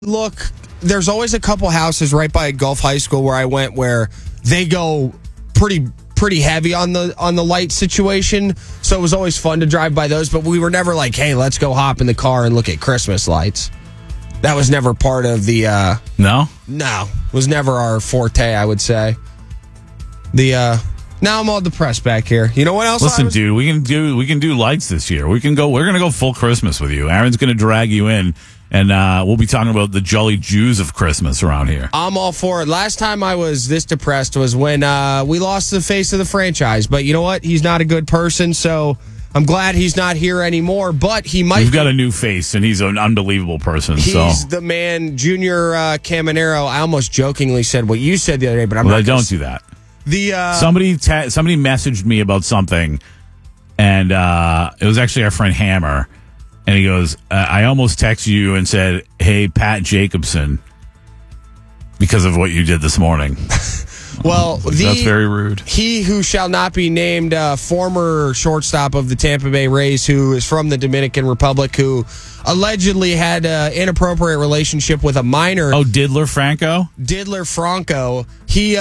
Look, there's always a couple houses right by Gulf High School where I went where they go pretty heavy on the light situation. So it was always fun to drive by those, but we were never like, hey, let's go hop in the car and look at Christmas lights. That was never part of the No, was never our forte, I would say. Now I'm all depressed back here. You know what else? Listen, dude, we can do lights this year. We're gonna go full Christmas with you. Aaron's gonna drag you in, and we'll be talking about the jolly Jews of Christmas around here. I'm all for it. Last time I was this depressed was when we lost the face of the franchise. But you know what? He's not a good person, so I'm glad he's not here anymore. But he might. We've got a new face, and he's an unbelievable person. He's the man, Junior Caminero. I almost jokingly said what you said the other day, but I'm not. Don't do that. Somebody messaged me about something, and it was actually our friend Hammer, and he goes, I almost texted you and said, hey, Pat Jacobson, because of what you did this morning. Well, that's very rude. He who shall not be named, former shortstop of the Tampa Bay Rays, who is from the Dominican Republic, who allegedly had an inappropriate relationship with a minor. Oh, Diddler Franco? Diddler Franco. He,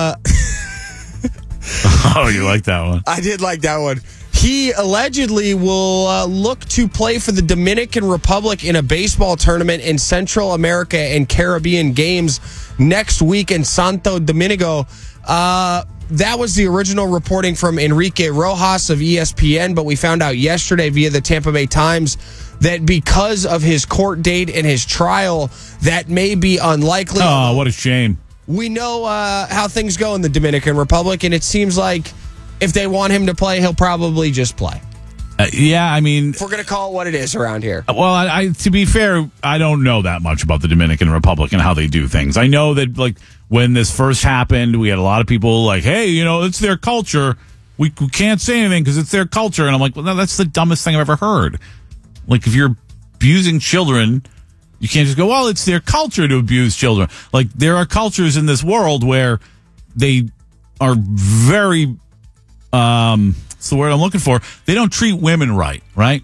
Oh, you like that one? I did like that one. He allegedly will look to play for the Dominican Republic in a baseball tournament in Central America and Caribbean games next week in Santo Domingo. That was the original reporting from Enrique Rojas of ESPN, but we found out yesterday via the Tampa Bay Times that because of his court date and his trial, that may be unlikely. Oh, what a shame. We know how things go in the Dominican Republic, and it seems like if they want him to play, he'll probably just play. Yeah, I mean, if we're going to call it what it is around here. Well, I to be fair, I don't know that much about the Dominican Republic and how they do things. I know that, like, when this first happened, we had a lot of people like, hey, it's their culture. We can't say anything because it's their culture. And I'm like, well, no, that's the dumbest thing I've ever heard. Like, if you're abusing children, you can't just go, well, it's their culture to abuse children. Like, there are cultures in this world where they are very, what's the word I'm looking for? They don't treat women right?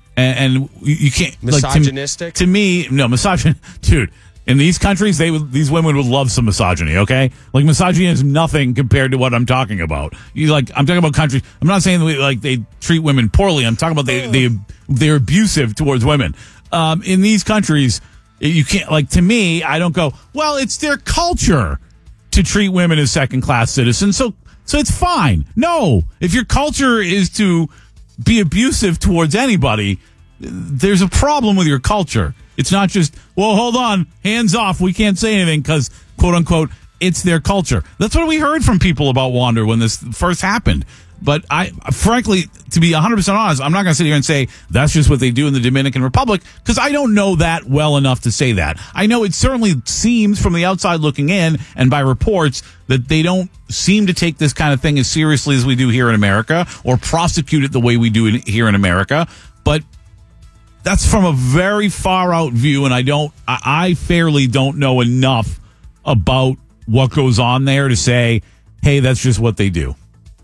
And you can't. Misogynistic? Like, to me, no, misogyny. Dude, in these countries, these women would love some misogyny, okay? Like, misogyny is nothing compared to what I'm talking about. I'm talking about countries. I'm not saying they treat women poorly. I'm talking about they're abusive towards women. In these countries, you can't, like, to me, I don't go, well, it's their culture to treat women as second-class citizens, so it's fine. No, if your culture is to be abusive towards anybody, there's a problem with your culture. It's not just, well, hold on, hands off, we can't say anything because, quote-unquote, it's their culture. That's what we heard from people about Wander when this first happened. But frankly, to be 100% honest, I'm not going to sit here and say that's just what they do in the Dominican Republic because I don't know that well enough to say that. I know it certainly seems from the outside looking in and by reports that they don't seem to take this kind of thing as seriously as we do here in America or prosecute it the way we do here in America. But that's from a very far out view, and I fairly don't know enough about what goes on there to say, hey, that's just what they do.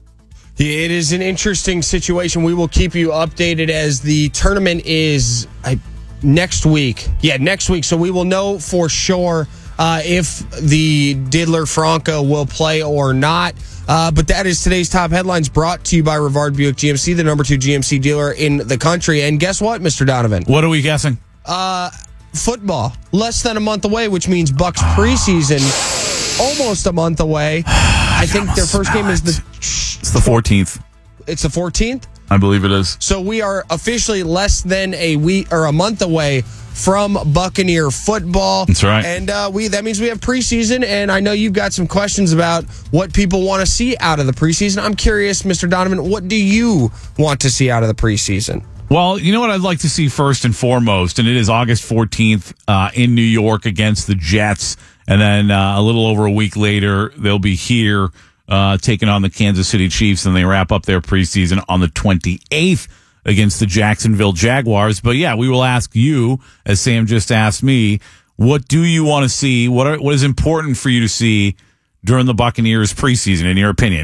It is an interesting situation. We will keep you updated as the tournament is next week. Yeah, next week. So we will know for sure if the Diddler Franco will play or not. But that is today's top headlines brought to you by Rivard Buick GMC, the number 2 GMC dealer in the country. And guess what, Mr. Donovan? What are we guessing? Football. Less than a month away, which means Bucks preseason almost a month away. I think their first game is It's the 14th. It's the 14th? I believe it is. So we are officially less than a week or a month away from Buccaneer football. That's right. And that means we have preseason, and I know you've got some questions about what people want to see out of the preseason. I'm curious, Mr. Donovan, what do you want to see out of the preseason? Well, you know what I'd like to see first and foremost, and it is August 14th in New York against the Jets. And then a little over a week later, they'll be here taking on the Kansas City Chiefs, and they wrap up their preseason on the 28th against the Jacksonville Jaguars. But yeah, we will ask you, as Sam just asked me, what do you want to see? What is important for you to see during the Buccaneers preseason, in your opinion?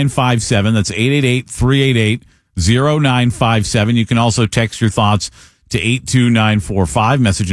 888-388-0957. That's 888-388-0957. You can also text your thoughts to 82945. Message